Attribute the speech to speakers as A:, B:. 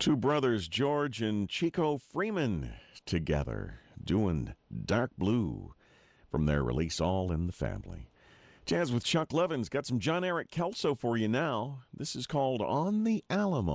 A: Two brothers, George and Chico Freeman, together doing Dark Blue from their release All in the Family. Jazz with Chuck Levin's got some John Eric Kelso for you now. This is called On the Alamo.